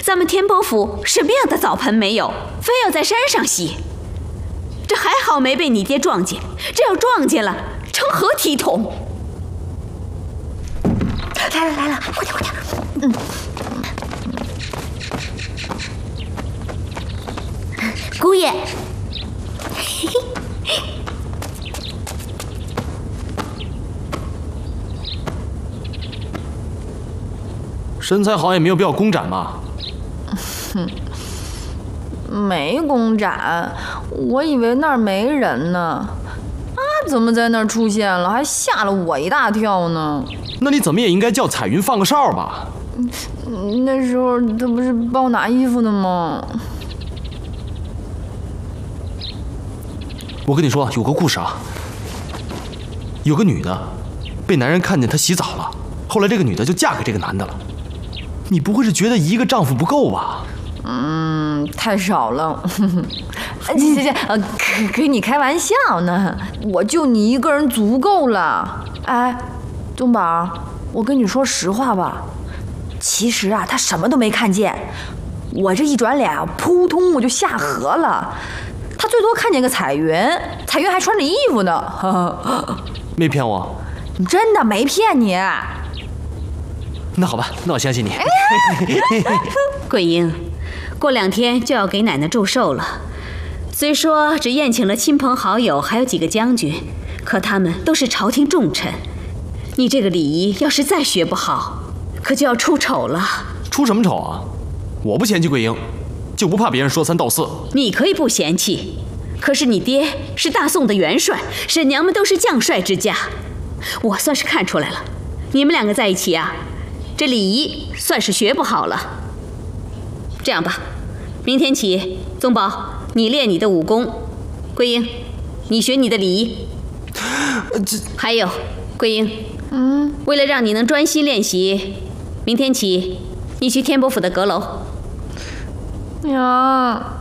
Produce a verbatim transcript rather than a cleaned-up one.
咱们天波府什么样的澡盆没有，非要在山上洗？这还好没被你爹撞见，这要撞见了，成何体统？ 来了来了，快点快点！嗯，姑爷，嘿嘿。 身材好也没有必要公展吧？ 哼，没公展，我以为那儿没人呢。他怎么在那儿出现了，还吓了我一大跳呢？ 那你怎么也应该叫彩云放个哨吧？ 嗯，那时候他不是帮我拿衣服呢吗？ 我跟你说，有个故事啊，有个女的被男人看见她洗澡了，后来这个女的就嫁给这个男的了。你不会是觉得一个丈夫不够吧？ 嗯，太少了。行行行，呃，跟跟你开玩笑呢，我就你一个人足够了。哎，宗宝，我跟你说实话吧，其实啊，他什么都没看见，我这一转脸啊，扑通我就下河了。他最多看见个彩云，彩云还穿着衣服呢。呵呵， 没骗我？ 真的没骗你。 那好吧，那我相信你。 桂英，过两天就要给奶奶祝寿了。虽说只宴请了亲朋好友，还有几个将军，可他们都是朝廷重臣。你这个礼仪要是再学不好，可就要出丑了。 出什么丑啊？我不嫌弃桂英，就不怕别人说三道四。 你可以不嫌弃，可是你爹是大宋的元帅，婶娘们都是将帅之家，我算是看出来了，你们两个在一起啊，这礼仪算是学不好了。这样吧，明天起，宗宝你练你的武功，桂英你学你的礼仪。 这还有，桂英，嗯，为了让你能专心练习，明天起你去天波府的阁楼。 娘。